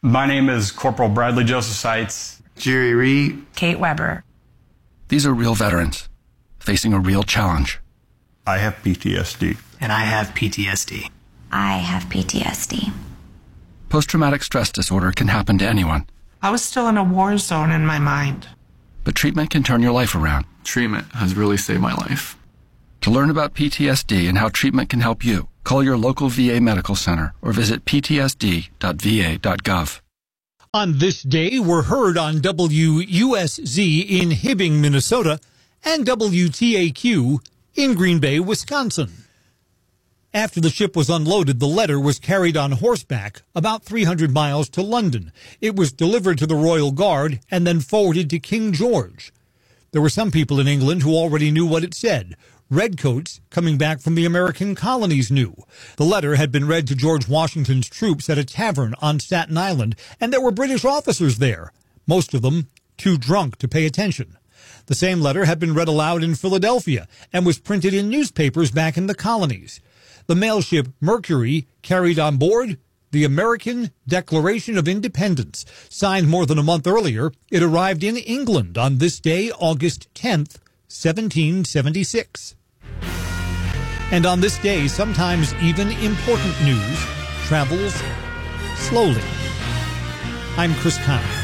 My name is Corporal Bradley Joseph Seitz. Jerry Reed. Kate Weber. These are real veterans facing a real challenge. I have PTSD. And I have PTSD. I have PTSD. Post-traumatic stress disorder can happen to anyone. I was still in a war zone in my mind. But treatment can turn your life around. Treatment has really saved my life. To learn about PTSD and how treatment can help you, call your local VA medical center or visit ptsd.va.gov. On this day, we're heard on WUSZ in Hibbing, Minnesota, and WTAQ in Green Bay, Wisconsin. After the ship was unloaded, the letter was carried on horseback about 300 miles to London. It was delivered to the Royal Guard and then forwarded to King George. There were some people in England who already knew what it said. Redcoats coming back from the American colonies knew. The letter had been read to George Washington's troops at a tavern on Staten Island, and there were British officers there, most of them too drunk to pay attention. The same letter had been read aloud in Philadelphia and was printed in newspapers back in the colonies. The mail ship Mercury carried on board the American Declaration of Independence. Signed more than a month earlier, it arrived in England on this day, August 10th, 1776. And on this day, sometimes even important news travels slowly. I'm Chris Conner.